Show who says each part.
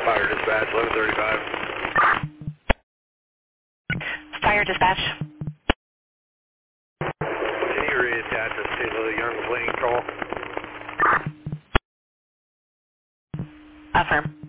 Speaker 1: Fire dispatch, 1135.
Speaker 2: Fire dispatch.
Speaker 1: Can you reattach us to the Young Fleeing Call?
Speaker 2: Affirm.